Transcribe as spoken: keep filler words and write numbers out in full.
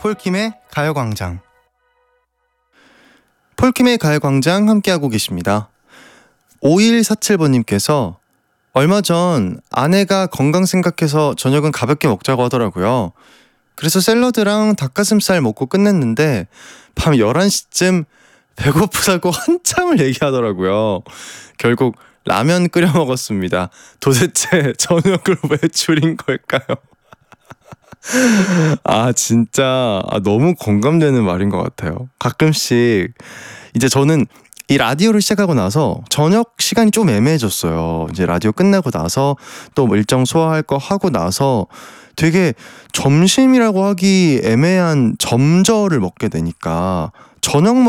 폴킴의 가요광장. 폴킴의 가요광장 함께하고 계십니다. 오일사칠 번님께서 얼마 전 아내가 건강 생각해서 저녁은 가볍게 먹자고 하더라고요. 그래서 샐러드랑 닭가슴살 먹고 끝냈는데 밤 열한 시쯤 배고프다고 한참을 얘기하더라고요. 결국 라면 끓여 먹었습니다. 도대체 저녁을 왜 줄인 걸까요? 아 진짜 아, 너무 공감되는 말인 것 같아요. 가끔씩 이제 저는 이 라디오를 시작하고 나서 저녁 시간이 좀 애매해졌어요. 이제 라디오 끝나고 나서 또 뭐 일정 소화할 거 하고 나서 되게 점심이라고 하기 애매한 점저를 먹게 되니까 저녁